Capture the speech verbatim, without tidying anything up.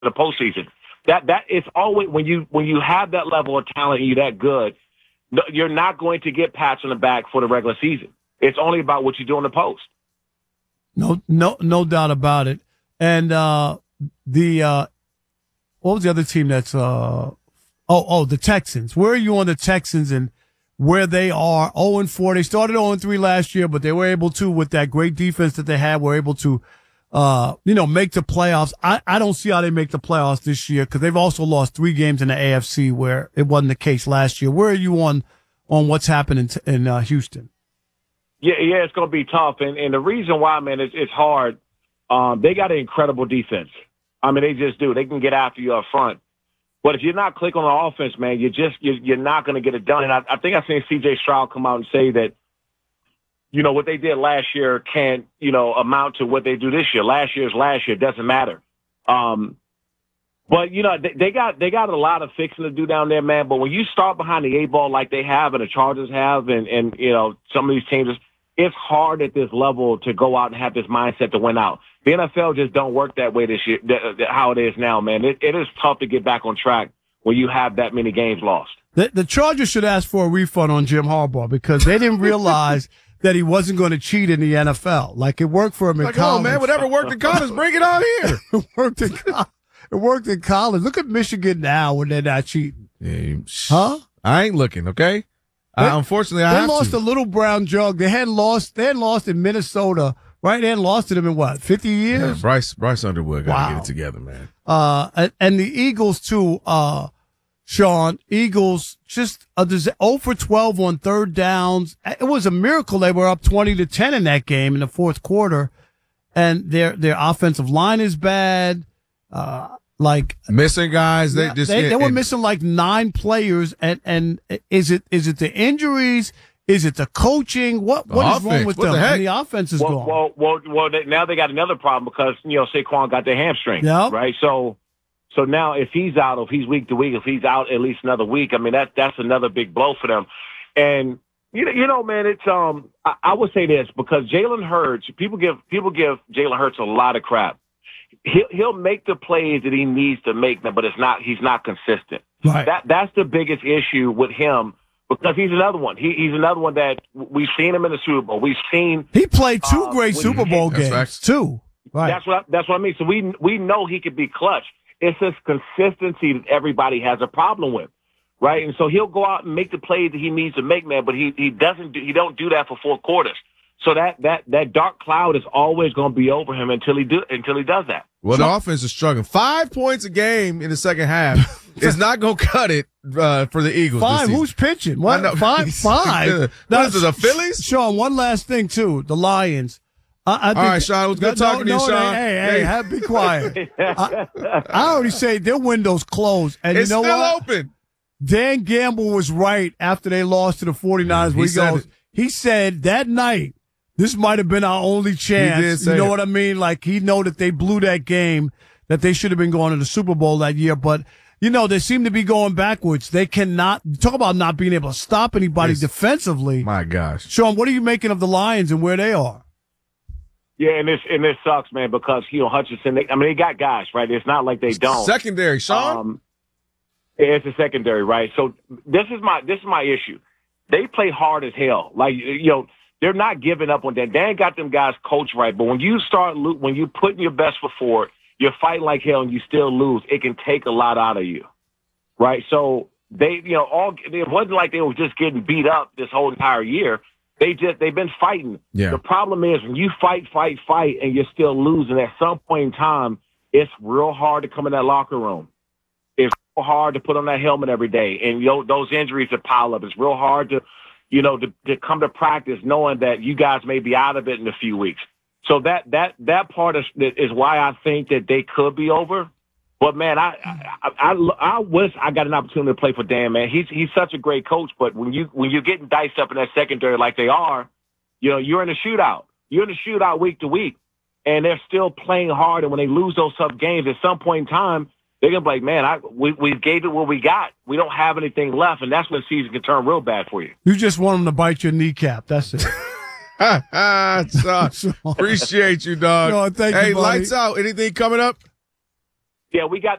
the postseason. That that it's always when you when you have that level of talent and you're that good, no, you're not going to get pats on the back for the regular season. It's only about what you do in the post. No, no, no doubt about it. And uh, the uh, what was the other team that's uh, oh oh the Texans? Where are you on the Texans and where they are? oh and four. They started oh and three last year, but they were able to, with that great defense that they had, were able to. Uh, you know, make the playoffs. I, I don't see how they make the playoffs this year because they've also lost three games in the A F C where it wasn't the case last year. Where are you on, on what's happening t- in uh, Houston? Yeah, yeah, it's going to be tough. And, and the reason why, man, it's, it's hard. Um, they got an incredible defense. I mean, they just do. They can get after you up front. But if you're not clicking on offense, man, you're just, you're, you're not going to get it done. And I, I think I seen C J Stroud come out and say that, you know, what they did last year can't, you know, amount to what they do this year. Last year's last year. It doesn't matter. Um, but, you know, they, they got they got a lot of fixing to do down there, man. But when you start behind the eight ball like they have and the Chargers have and, and you know, some of these teams, it's hard at this level to go out and have this mindset to win out. The N F L just don't work that way this year, th- th- how it is now, man. It, it is tough to get back on track when you have that many games lost. The, the Chargers should ask for a refund on Jim Harbaugh because they didn't realize – that he wasn't going to cheat in the N F L. Like, it worked for him in like, college. Oh, man, whatever worked in college, bring it on here. it, worked in co- it worked in college. Look at Michigan now when they're not cheating. Yeah, huh? I ain't looking, okay? They, uh, unfortunately, I they have lost to. a little brown jug. They hadn't lost. They hadn't lost in Minnesota, right? They hadn't lost to them in what, fifty years? Yeah, Bryce Bryce Underwood got to wow. get it together, man. Uh, and, and the Eagles, too, uh, Sean, Eagles just a zero for twelve on third downs. It was a miracle they were up twenty to ten in that game in the fourth quarter. And their, their offensive line is bad. Uh, like missing guys. They just, they, they were and, missing like nine players. And, and is it, is it the injuries? Is it the coaching? What, what is offense. wrong with what them? The heck? And the offense is well, gone. Well, well, well, they, now they got another problem because, you know, Saquon got their hamstring. Yep. Right. So, So now if he's out, if he's week to week, if he's out at least another week, I mean, that that's another big blow for them. And, you know, you know, man, it's, um, I, I would say this because Jalen Hurts, people give, people give Jalen Hurts a lot of crap. He'll, he'll make the plays that he needs to make them, but it's not, he's not consistent. Right. That, that's the biggest issue with him because he's another one. He, he's another one that we've seen him in the Super Bowl. We've seen. He played two uh, great Super Bowl games. games, too. Right. That's what, I, that's what I mean. So we, we know he could be clutch. It's this consistency that everybody has a problem with, right? And so he'll go out and make the plays that he needs to make, man. But he he doesn't do, he don't do that for four quarters. So that that that dark cloud is always going to be over him until he do until he does that. Well, the offense is struggling. Five points a game in the second half is not going to cut it uh, for the Eagles. Five? Who's pitching? What? Five? Five? What is it, the Phillies? Sean, one last thing, too. The Lions. I, I think, all right, Sean, it was good no, talking no, to you, Sean. Hey, hey, hey, have, be quiet. I, I already say their window's closed. And it's you know still what? open. Dan Gamble was right after they lost to the 49ers. Where he, he goes, it. he said that night, this might have been our only chance. You know it. what I mean? Like, he know that they blew that game, that they should have been going to the Super Bowl that year. But, you know, they seem to be going backwards. They cannot talk about not being able to stop anybody it's, defensively. My gosh. Sean, what are you making of the Lions and where they are? Yeah, and this and this sucks, man, because, you know, Hutchinson, they, I mean, they got guys, right? It's not like they don't. Secondary, Sean. Um, it's a secondary, right? So this is my this is my issue. They play hard as hell. Like, you know, they're not giving up on that. Dan got them guys coached right, but when you start lo- when you're putting your best foot forward, you're fighting like hell and you still lose, it can take a lot out of you, right? So they, you know, all it wasn't like they were just getting beat up this whole entire year. They just they've been fighting. Yeah. The problem is when you fight, fight, fight, and you're still losing. At some point in time, it's real hard to come in that locker room. It's real hard to put on that helmet every day, and you know, those injuries that pile up. It's real hard to, you know, to, to come to practice knowing that you guys may be out of it in a few weeks. So that that that part is is why I think that they could be over. But man, I I, I I wish I got an opportunity to play for Dan. Man, he's he's such a great coach. But when you when you're getting diced up in that secondary like they are, you know, you're in a shootout. You're in a shootout week to week, and they're still playing hard. And when they lose those tough games, at some point in time, they're gonna be like, man, I we we gave it what we got. We don't have anything left, and that's when the season can turn real bad for you. You just want them to bite your kneecap. That's it. so, appreciate you, dog. No, thank hey, you, buddy. lights out. Anything coming up? Yeah, we got